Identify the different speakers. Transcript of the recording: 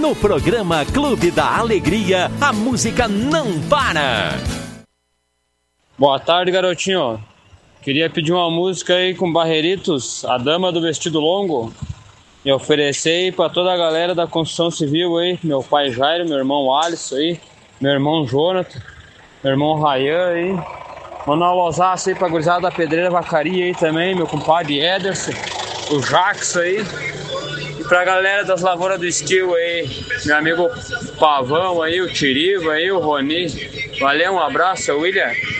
Speaker 1: No programa Clube da Alegria, a música não para.
Speaker 2: Boa tarde, garotinho. Queria pedir uma música aí com Barreiritos, A Dama do Vestido Longo, e oferecer aí pra toda a galera da construção civil aí, meu pai Jairo, meu irmão Alisson aí, meu irmão Jonathan, meu irmão Rayan aí. Mandar um losaço aí pra gurizada da Pedreira Vacaria aí também, meu compadre Ederson, o Jackson aí. E pra galera das Lavouras do Estil aí, meu amigo Pavão aí, o Tiriva aí, o Roni. Valeu, um abraço, William.